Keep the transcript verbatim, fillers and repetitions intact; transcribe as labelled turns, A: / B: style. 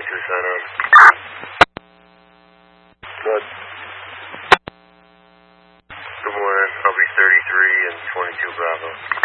A: twenty-two, sign on. Good. Good morning. I'll be thirty-three and twenty-two Bravo.